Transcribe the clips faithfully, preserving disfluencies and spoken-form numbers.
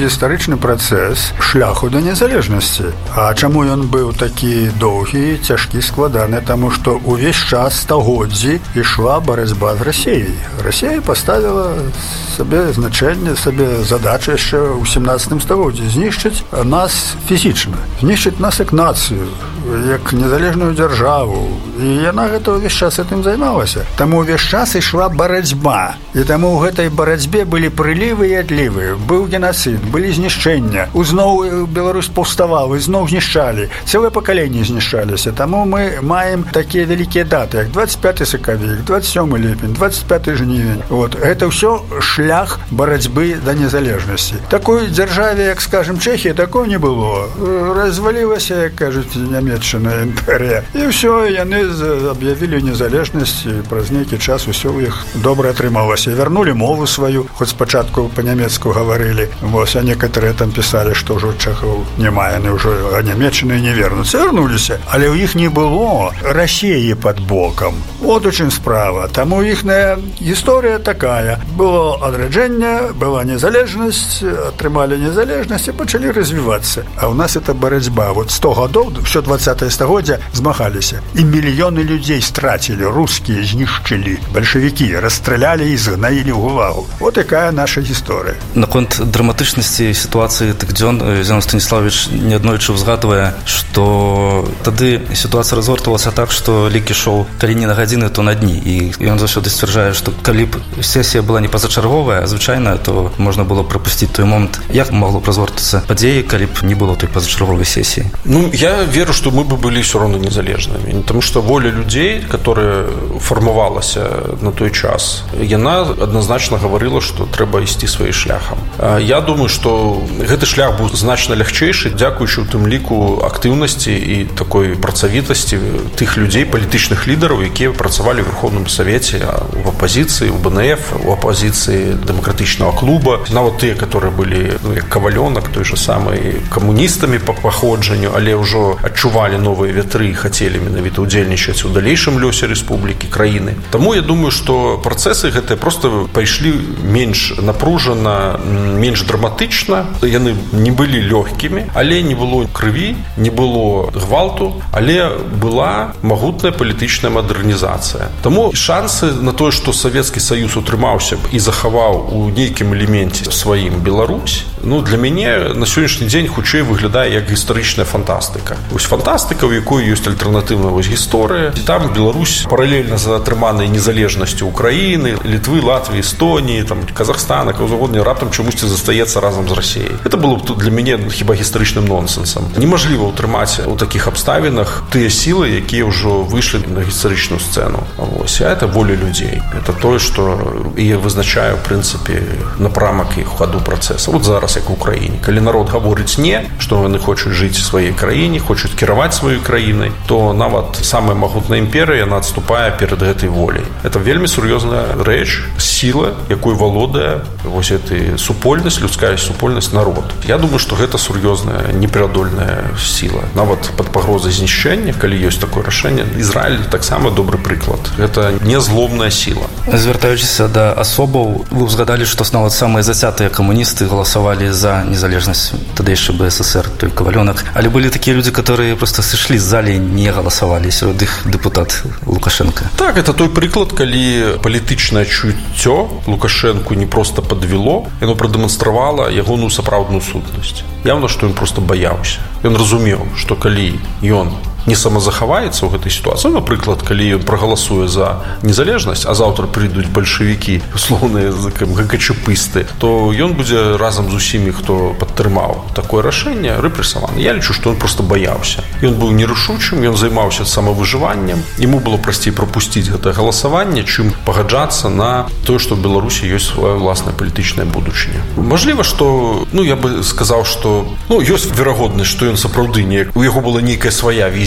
гістарычны працэс шляху да незалежнасці. А чаму ён быў такі доўгі, цяжкі, складаны? Таму што ўвесь час стагоддзі ішла барацьба з Расіяй. Расія паставіла сабе значэнне, сабе задачу яшчэ ў сямнаццатым стагоддзі знішчыць нас фізічна, знішчыць нас як нацыю, як незалежную дзяржаву. І яна гэта ўвесь час этым займалася. Таму ўвесь час ішла барацьба. І таму ў гэтай барацьбе былі прылівы і адлівы. Быў генацыд, былі знішчэння. Узноў Беларусь паўставала, ізноў знішчалі. Цэлыя пакаленні знішчаліся. Таму мы маем такія вялікія даты, як дваццаць пяты сакавік, дваццаць сёмы ліпень, дваццаць пяты жнівень. Вот. Гэта ўсё шлях барацьбы да незалежнасці. Такой дзяржаве, як, скажем, Чэхія, такого не было. Развалілася, як кажуць, нямецчына імперія. І ўсё, яны аб'явілі незалежнасць, і праз нейкі час усё ў іх добра атрымалася. Вярнулі мову сваю, хоць спачатку па-нямецку гаварылі. Вось, а некаторыя там пісалі, што ўжо чэхаў няма, яны ўжо анямеччыны не вернуцца. Вярнуліся. Але ў іх не было Расіі пад бокам. Вот у чым справа. Таму іхная гісторыя такая. Было адраджэнне, была незалежнасць, атрымалі незалежнасць і пачалі развівацца. А ў нас это барацьба. Вот сто гадоў, ўсё дваццатае стагоддзя змагаліся. І мільёны людзей страцілі, рускія знішчылі, бальшавікі расстралялі і згнаілі ў гулагу. Вот такая наша гісторыя. Наконт драматычнасці сітуацыі тых дзён Зіновій Станіславович неаднойчы ўзгадвае, што тады сітуацыя разгортвалася так, што лік ішоў калі не на гадзіны, то на дні. І ён заўсёды сцвярджае, што калі б сесія была не пазачарговая, а звычайная, то можна было прапусціць той момант. Як магло б разгортацца падзеі, калі б не было той пазачарговай сесіі? Ну, я веру, што мы бы былі ўсё роўна незалежнымі. Таму што воля людзей, которая фармавалася на той час, яна адназначна гаварыла, што трэба ісці сваім шляхам. Я думаю, што гэты шлях быў значна лягчэйшы, дзякуючы ў тым ліку актыўнасці і такой працавітасці тых людзей, палітычных лідараў, якія працавалі ў Верховным Савеце, в апазіцыі, у бэ эн эф, у апазіцыі дэмакратычнага клуба, нават тыя, которые былі, ну, як Кавалёнак, той же самый, камуністамі па паходжанню, але ўжо адчувалі новыя вятры і хацелі менавіта удзельнічаць у далейшым лёсе рэспублікі, краіны. Таму я думаю, што працэсы гэтыя проста пайшлі менш напружана, менш драматычна. Яны не былі лёгкімі, але не было крыві, не было гвалту, але была магутная палітычная мадэрнізацыя. Таму шансы на тое, што Савецкі Саюз утрымаўся б і захаваў у нейкім элеменце сваім Беларусь, ну, для мяне на сённяшні дзень хутчэй выглядае як гістарычная фантастыка. Вось фантастыка, у якой ёсць альтэрнатыўная вось гісторыя. Там Беларусь паралельна за атрыманай незалежнасцю Украіны, Літвы, Латвіі, Эстоніі, там, Казахстана, каўзагодня, раптам чамусьці застаецца разам з Расіяй. Это было б для мяне хіба гістарычным нонсенсам. Немажліва ўтрымаць у такіх абставінах тыя сілы, якія ўжо выйшлі на гістарычную сцэну. Вось, а это воля людзей. Это тое, што і вызначае, в прынцыпе, напрамак і хаду працэса. Вот зараз, як у Украіне. Калі народ гаворыць не, што яны хочуць жыць у сваёй краіне, хочуць кіраваць сваёй краінай, то нават самая магутная імперыя, яна адступае перад гэтай воляй. Это вельмі сур'ёзная рэч, сіла, якой валодае вось этой супольнасць, людская супольнасць народ. Я думаю, што гэта сур'ёзная, неперадольная сіла. Нават пад пагрозай знішчэння, калі ёсць такое рашэнне, Ізраіль таксама добры прыклад. Гэта не зломная сіла. Звяртаючыся да асобаў, вы ўзгадалі, што нават самыя зацятыя камуністы галасавалі за незалежнасць тады яшчэ бэ эс эс эр, той Кавалёнак. Але былі такія людзі, которые просто сышлі з залі, не галасавалі, сярод іх дэпутат Лукашенко. Так, это той прыклад, калі палітычнае чуццё Лукашенку не проста падвяло, яно прадэманстравала ягоную сапраўдную сутнасць. Яўна, што ён проста баяўся. Ён разумеў, што калі ён не самазахаваецца ў гэтай сітуацыі, напрыклад, калі ён прагаласуе за незалежнасць, а заўтра прыйдуць бальшавікі, услоўныя ГКЧПысты, то ён будзе разам з усімі, хто падтрымаў такое рашэнне, рэпрэсаваны. Я лічу, што ён проста баяўся. Ён быў нерашучым, ён займаўся самавыжываннем, яму было прасцей прапусціць гэтае галасаванне, чым пагаджацца на тое, што ў Беларусі ёсць свая ўласная палітычная будучыня. Мажліва, што, ну, я бы сказаў, што, ну, ёсць верагоднасць, што ён сапраўды не, у яго была нейкая свая візія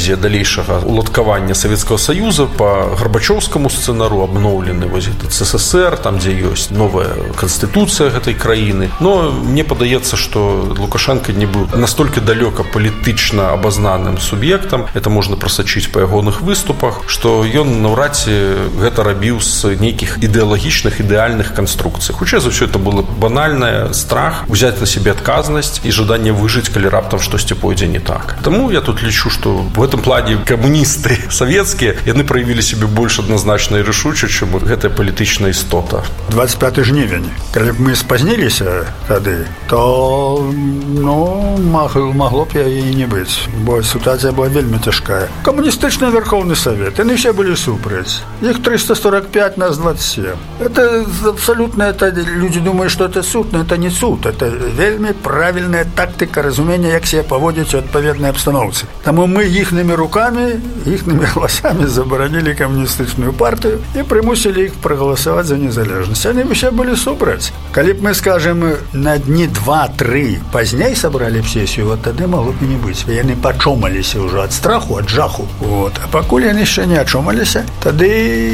візія далейшага уладкавання Савецкага Саюза по Горбачёўскаму сцэнару абноўлены вось этот СССР, там дзе ёсць новая канстытуцыя гэтай краіны. Но мне падаецца, што Лукашенко не быў настолькі далёка палітычна абазнаным суб'ектам, это можна прасачыць па ягоных выступах, што ён наўрад ці гэта рабіў з нейкіх ідэалагічных ідэальных канструкцый. Хутчэй за ўсё это было банальнае страх узяць на сябе адказнасць і жаданне выжыць, калі раптам штосьці пойдзе не так. Таму я тут лічу, што в этом плане камуністы савецкія, яны праявілі сябе больш адназначна і рашуча, чым гэтая палітычная істота. двадцать пятый жнівень. Калі б мы спазніліся тады, то ну, магло б яе і не быць, бо сітуацыя была вельмі цяжкая. Камуністычны Верховны Совет, яны все былі супраць. Іх триста сорок пять, нас двадцать семь. Это абсолютно, это, люди думают, что это суд, но это не суд. Это вельмі правильная тактика разумения, як себя поводить в адпаведнай обстановке. Тому мы ихними руками, ихними голосами заборонили коммунистичную партию и примусили их проголосовать за незалежность. Они бы все были супраць. Коли бы мы, скажем, на дни два-три поздней собрали в сессию, вот тогда могло бы не быть. Они почомались уже от страху, от жаху. Вот. А покуль они еще не очомались, тогда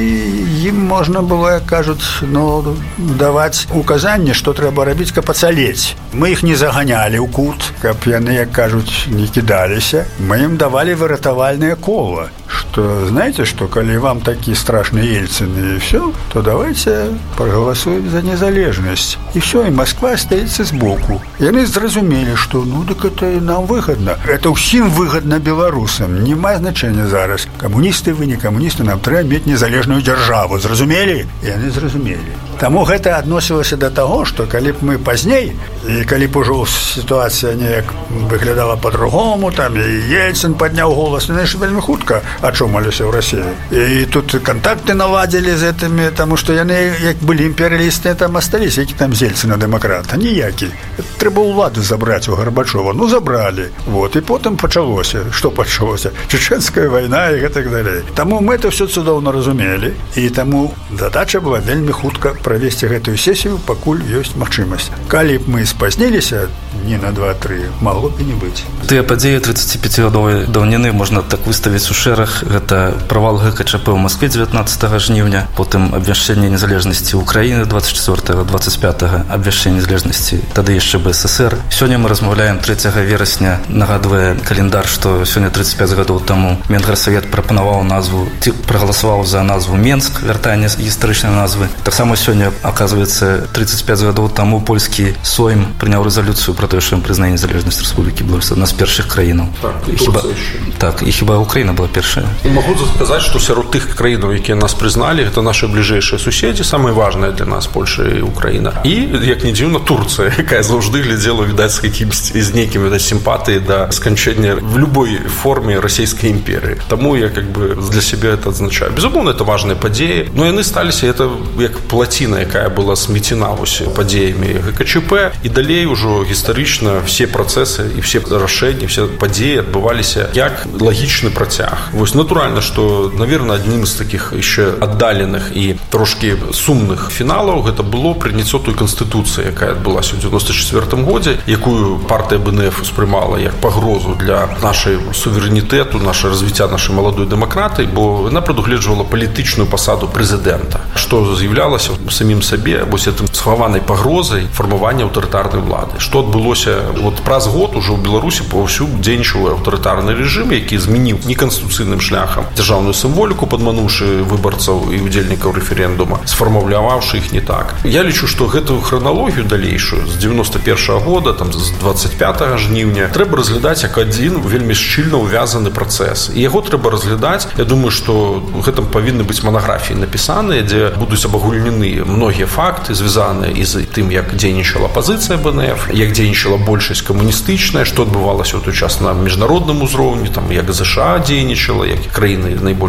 им можно было, як кажуть, ну, давать указания, что треба робить, каб ацалець. Мы их не загоняли в кут, каб яны, як кажуть, не кидались. Мы им давали выратавальное коло, что, знаете, что, коли вам такие страшные Ельцины и все, то давайте проголосуем за незалежность. И все, и Москва остается сбоку. И они зразумели, что, ну, так это нам выгодно. Это всем выгодно белорусам. Не мае значения зараз. Коммунисты вы, не коммунисты, нам треба иметь незалежную державу. Зразумели? И они зразумели. Тому гэта адносілася до того, что коли б мы поздней, и коли б уже ситуация неяк выглядала по-другому, там и Ельцин поднял голос, они же вельмі хутка очумалися в России. И тут контакты наладили с этими, потому что яны, як были империалисты, там остались, які там з Ельцина демократа, ніякі. Треба уладу забрать у Горбачова. Ну, забрали. Вот. И потом почалося. Что почалося? Чеченская война и так далее. Тому мы это все цудоўна разумели. И тому задача была вельмі хутка провести гэтую сессию, пакуль ёсць магчымасць. Калі б мы спазніліся не на два-три, могло б і не быць. Тыя падзеі тридцатипятигадовай даўніны можна так выставіць у шэраг. Гэта правал ГКЧП ў Москве дзевятнаццатага жніўня, потым абвяшчэнне незалежнасці Украіны двадцать четвёртага двадцать пятага, абвяшчэнне незалежнасці тады яшчэ БССР. Сёння мы размаўляем трэцяга верасня, нагадвае календар, што сёння тридцать пять гадоў таму Менгарсавет прапанаваў назву, ці прагаласаваў за назву Менск, вяртанне гістарычнай назвы. Таксама сёння, оказывается, тридцать пять гадоў таму польскі Сойм прыняў рэзалюцыю пра тое, што ён прызнае незалежнасць Рэспублікі Беларусь, адна з першых краінаў. Так, і хіба, Турцыя так, і хіба Украіна была першая. Могу сказаць, што сярод тых краінаў, якія нас прызналі, гэта нашы бліжэйшыя суседзі, самыя важныя для нас Польша і Украіна. І, як не дзіўна, Турцыя, якая заўжды глядзела, відаць, з якімсь з нейкім відаць сімпатыі да сканчэння в любой форме расійскай імперыі. Таму я как бы для сябе это адзначаю. Безумоўна, это важныя падзеі, но яны сталіся это як плаціна, якая была сметена падзеямі ГКЧП, і далей ужо гістарычна все працэсы і все рашэнні, все падзеі адбываліся як лагічны працяг. Вось натуральна, што, наверное, адним з таких яшчэ аддаленых і трошки сумных фіналаў гэта было прыняццё той канстытуцыі, якая адбылася ў девяносто четвёртым годзе, якую партыя БНФ успрымала як пагрозу для нашай суверэнітэту, наше развіцця нашай маладой дэмакратыі, бо яна прадугледжвала палітычную пасаду прэзідэнта, што з'яўлялася самім сабе вось этым схаванай пагрозай фармавання аўтарытарнай улады. Што адбылося вот праз год ужо ў Беларусі паўсюль дзейнічаў аўтарытарны рэжым, які змяніў неканстытуцыйным шляхам дзяржаўную сімволіку, падмануўшы выбарцаў і удзельнікаў рэферэндума, сфармуляваўшы іх не так. Я лічу, што гэтую храналогію далейшую з девяносто первого года, там з двадцать пятого жніўня трэба разглядаць як адзін вельмі шчыльна ўвязаны працэс. І яго трэба разглядаць. Я думаю, што у гэтым павінны быць манаграфіі напісаныя, дзе будуць абагульнены многія факты, звязаныя і з тым, як дзейнічала апазіцыя БНФ, як дзейнічала большасць камуністычная, што адбывалася ў той час на міжнародным узроўні, там як ЗША дзейнічала, як краіны найбольш важныя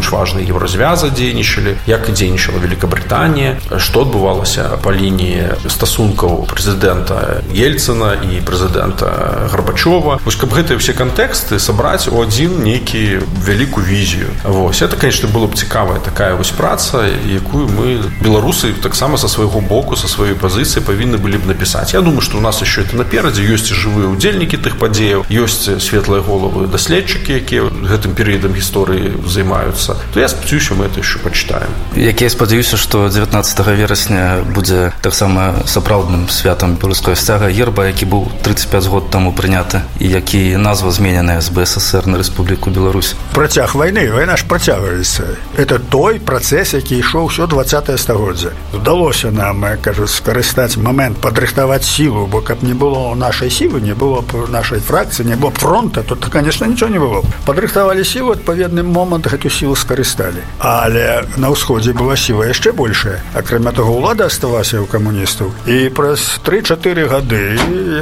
Еўразвяза дзейнічалі, як і дзейнічала Великабрытанія, што адбывалася па лініі стасункаў прэзідэнта Ельцына і прэзідэнта Гарбачова. Вось каб гэтыя ўсе кантэксты сабраць у адзін нейкі вялікую візію. Вось это, конечно, было б цікавая такая вось праца, якую мы, беларусы, таксама са свайго боку, са сваёй пазіцыі павінны былі б напісаць. Я думаю, што у нас яшчэ это наперадзе, ёсць і жывыя ўдзельнікі тых падзеяў, ёсць светлыя головы даследчыкі, якія гэтым перыядам гісторыі займаюцца. То я спадзяюся, мы это яшчэ пачытаем. Як я спадзяюся, што дзевятнаццатага верасня будзе таксама сапраўдным святам беларускага сцяга герба, які быў тридцать пять год таму прыняты і які назва змененая з БССР на Рэспубліку Беларусь. Працяг вайны, вайна ж працягваецца. Это той працэс, які ішоў усё двадцатае стагоддзя. Удалося нам, кажу, скарыстаць момент, падрыхтаваць сілу, бо каб не было нашай сілы, не было б нашай фракцыі, не было фронта, то, конечно, нічого не было. Падрыхтавалі сілу, адпаведны момант гэту сілу скарысталі. Але на ўсходзе была сіла яшчэ большая. Акрамя таго, ўлада аставалася ў камуністаў. І праз тры-чатыры гады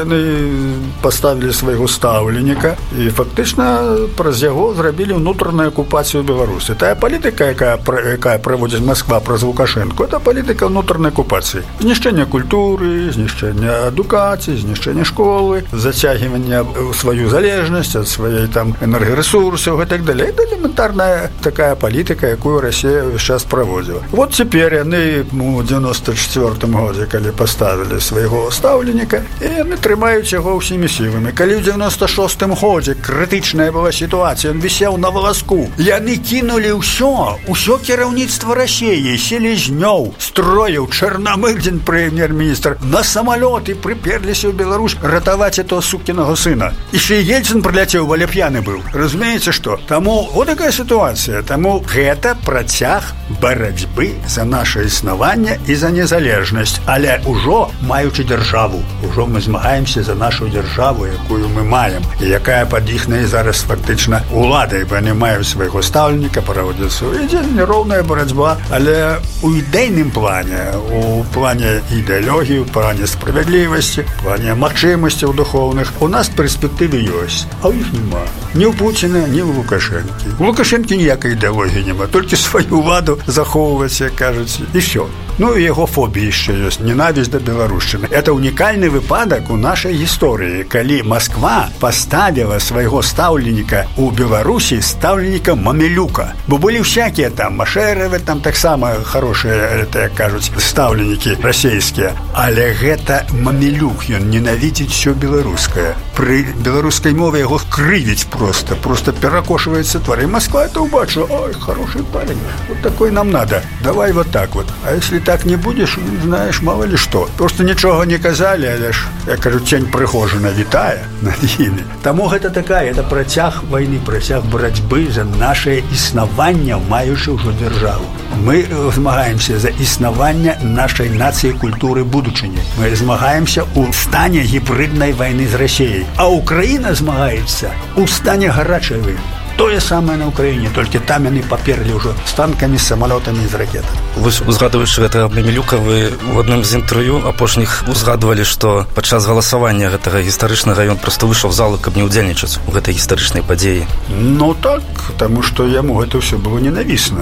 яны паставілі свайго стаўленіка і фактычна праз яго зрабілі ўнутраную акупацыю Беларусі. Тая палітыка, якая, якая праводзіць Москва праз Лукашенко, это палітыка ўнутранай акупацыі. Знішчэнне культуры, знішчэнне адукацыі, знішчэнне школы, зацягивання ў сваю залежнасць ад сваёй там энергарэсурсаў і так далее. Это элементарная такая палітыка, якую Россия ўвесь час праводзіла. Вот цяпер яны у девяносто четвёртым годзе, калі паставілі свайго стаўленіка, і яны трымаюць яго ўсімі сіламі. Калі ў девяносто шостым годзе крытычная была сітуацыя, ён вісеў на валаску, яны кінулі ўсё, усё кіраўніцтва России, Селезнёў, Строев, Чарнамырдзін, прэм'ер-міністр, на самалёт і прыперліся ў Беларусь ратаваць этого сукінага сына. Яшчэ Ельцин прыляцеў, але п'яны быў. Разумееце, што? Таму вот такая сітуацыя. Таму гэта працяг барацьбы за наше існаванне і за незалежнасць. Але ўжо маючы дзяржаву, ужо мы змагаемся за нашу дзяржаву, якую мы маем, і якая пад іхнай зараз фактычна уладай, бо яны маюць свайго стаўленіка, праводзіцца. Ідзе нероўная барацьба, але у ідэйным плане, у плане ідэалогіі, у плане справядлівасці, у плане магчымасцяў духоўных у нас перспектывы ёсць, а ў іх няма. Ні ў Пуціна, ні ў Лукашэнкі. У Лукашэнкі ніякай ідэалогіі няма, толькі сваю ўладу захоўваць, як кажуць, і всё. Ну і яго фобія яшчэ ёсць, ненавісць да беларушчыны. Это унікальны выпадак у нашай гісторыі, калі Москва паставіла свайго стаўленіка у Беларусі стаўленіка Мамелюка. Бо былі всякія там Машэравы, там таксама хорошыя, это, як кажуць, стаўленікі расійскія. Але гэта Мамелюк, ён ненавідзіць всё беларускае. Пры беларускай мове яго крывіць просто, просто перакошваецца твар. І Москва это убачила, ой, хороший парень, вот такой нам надо, давай вот так вот. А если так не будешь, знаешь, мало ли что. Просто нічого не казали, але ж, я кажу, тень прыгожана вітае над імі. Таму гэта такая, это працяг вайны, працяг барацьбы за наше існаванне, маючы ўжо дзяржаву. Мы змагаемся за існаванне нашай нацыі, культуры, будучыні. Мы змагаемся у стане гібриднай вайны з Расіяй. А Украіна змагаецца у стане гарачай вайны. Тое самае на Украіне, толькі там яны паперлі ўжо з танкамі, з самалётамі, з ракетамі. Вось, узгадваючы гэтага Мамелюка, вы в адным з інтэрв'ю апошніх узгадвалі, што падчас галасавання гэтага гістарычнага ён проста выйшаў з залы, каб не ўдзельнічаць у гэтай гістарычнай падзеі. Ну так, таму што яму гэта ўсё было ненавісна.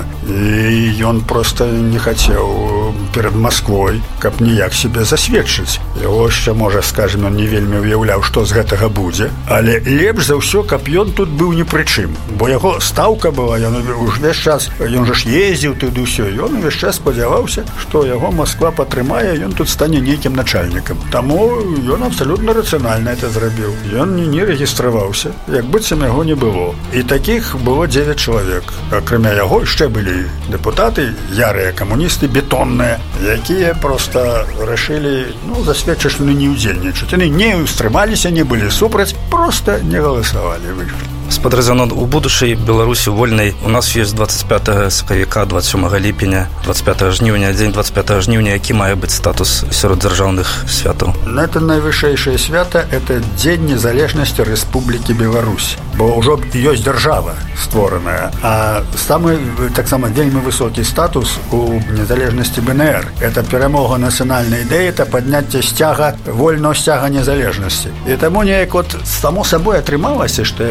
І ён проста не хацеў перад Масквой, каб ніяк себе засведчыць. Яго яшчэ, можа, скажем, ён не вельмі уяўляў, што з гэтага будзе. Але лепш за ўсё, каб ён тут быў ні пры чым. Бо яго стаўка была, ён увесь час, ён жа ж ездзіў туды ўсё, ён увесь час спадзяваўся, што яго Москва падтрымае, ён тут стане нейкім начальнікам. Таму ён абсалютна рацыянальна это зрабіў. Ён не, не рэгістраваўся, як быццам яго не было. І такіх было девять чалавек. Акрамя яго яшчэ былі дэпутаты, ярыя камуністы, бетонныя, якія проста рашылі, ну, засведчыць, што не ўдзельнічаць. Яны не ўстрымаліся, не былі супраць, проста не галасавалі, выйшлі. Спадар Зянон, у будучай Беларусі вольнай у нас ёсць двадцать пятага сакавіка, двадцать сёмага ліпеня, двадцать пятага жніўня, дзень двадцать пятага жніўня, які мае быць статус сярод дзяржаўных святаў. Это найвышэйшае свята, это дзень незалежнасці Рэспублікі Беларусь, бо ўжо ёсць дзяржава створаная, а самы таксама вельмі высокі статус у незалежнасці бэ эн ер. Это перамога нацыянальнай ідэі, это падняцце сцяга, вольного сцяга незалежнасці. І таму неяк от само сабой атрымалася, што як утварылі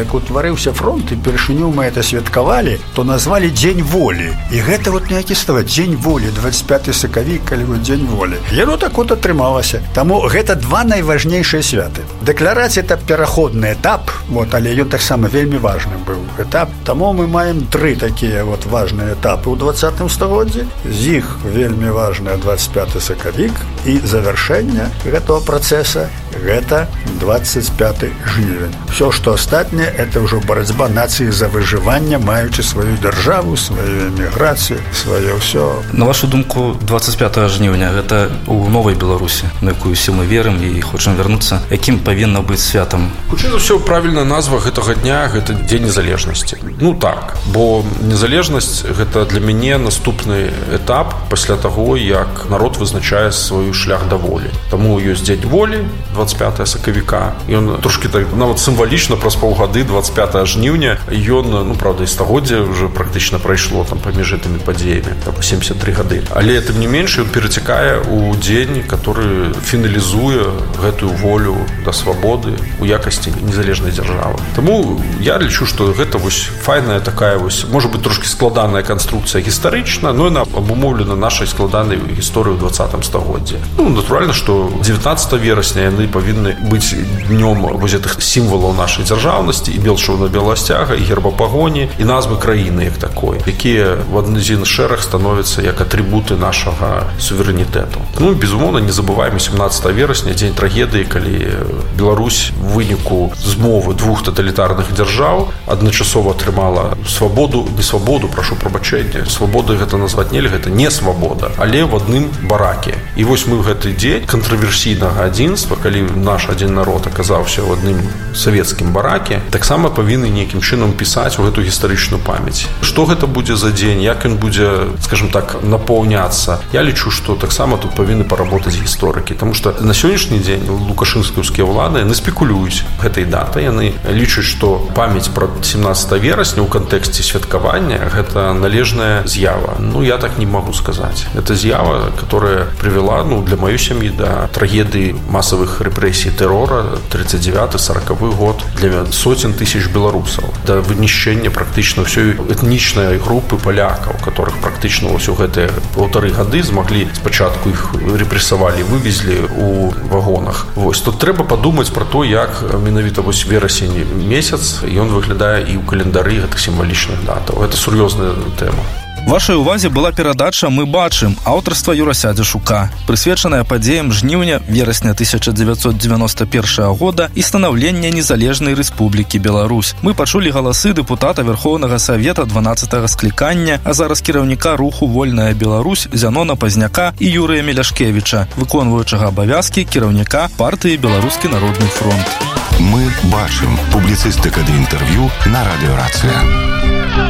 адкрыўся фронт і першыню мы это святкавалі, то назвалі дзень волі. І гэта вот неякі става дзень волі, двадцать пятый сакавік, калі вот дзень волі. Яно так вот атрымалася. Таму гэта два найважнейшыя святы. Дэкларацыя это пераходны этап, вот, але ён таксама вельмі важны быў этап. Таму мы маем тры такія вот важныя этапы ў двадцатым стагоддзі. З іх вельмі важны двадцать пятый сакавік і завяршэнне гэтага працэса гэта двадцать пятый жнівень. Все, што астатняе, это ўжо барацьба нацыі за выжыванне, маючы сваю дзяржаву, сваю эміграцыю, сваё ўсё. На вашу думку, двадцать пятого жнівня гэта у новай Беларусі, на якую ўсе мы верым і хочам вярнуцца, якім павінна быць святам? Хутчэй за ўсё, правільная назва гэтага дня гэта дзень незалежнасці. Ну так, бо незалежнасць гэта для мяне наступны этап пасля таго, як народ вызначае свой шлях да волі. Таму ёсць дзень волі двадцать пятого сакавіка. Ён трошки так нават сімвалічна праз паўгады двадцать пятого жніўня ён, ну правда, і стагоддзя уже практычна прайшло там паміж гэтымі падзеямі, там семьдесят три гады. Але тым не менш ён перацякае ў дзень, который фіналізуе гэтую волю да свабоды у якасці незалежнай дзяржавы. Таму я лічу, што гэта вось файная такая вось, можа быць трошки складаная канструкцыя гістарычна, но яна абумоўлена нашай складанай гісторыі ў двадцатым стагоддзі. Ну, натуральна, што дзевятнаццатого верасня яны павінны быць днём вось гэтых сімвалаў нашай дзяржаўнасці, і белшаўна-белая сцяга, і герба пагоні, і назвы краіны як такой, якія в адзін шэраг становяцца як атрыбуты нашага суверэнітэту. Ну, безумоўна, не забываем семнадцатого верасня, дзень трагедыі, калі Беларусь в выніку змовы двух таталітарных дзяржаў адначасова атрымала свабоду, не свабоду, прашу прабачэння, свабоды гэта назваць нельга, гэта не свабода, але в адным бараке. І вось мы в гэты дзень кантраверсійнага адзінства, калі наш адзін народ аказаўся ў адным савецкім бараке, таксама павінны нейкім чынам пісаць у гэту гістарычную памяць. Што гэта будзе за дзень, як ён будзе, скажем так, напаўняцца. Я лічу, што таксама тут павінны паработаць гісторыкі, таму што на сённяшні дзень лукашынскаўскія ўлады яны спекулююць гэтай датай, яны лічаць, што памяць пра семнадцатого верасня ў кантэксце святкавання гэта належная з'ява. Ну, я так не могу сказаць. Это з'ява, которая привела, ну, для маёй сям'і да трагедыі масавых рэпрэсій тэрора тридцать девятый сороковый год для сотен тысяч беларусаў, да вынішчэння практычна ўсёй этнічнай групы палякаў, которых практычна ўсё гэтыя паўтары гады змаглі спачатку іх рэпрэсавалі, вывезлі у вагонах. Вось тут трэба падумаць пра то, як менавіта вось верасень месяц ён выглядае і ў календары гэтых сімвалічных датаў. Гэта сур'ёзная тэма. Вашай увазе была перадача «Мы бачым» аўтарства Юрася Дзяшука, прысвечаная падзеям жніўня верасня тысяча дзевяцьсот девяносто первого года і станаўлення незалежнай рэспублікі Беларусь. Мы пачулі галасы дэпутата Верхоўнага Савета дванаццатага склікання, а зараз кіраўніка руху «Вольная Беларусь» Зянона Пазняка і Юрыя Меляшкевіча, выконваючага абавязкі кіраўніка партыі «Беларускі народны фронт». Мы бачым. Публіцыстыка ды інтэрв'ю на радыёрацыя.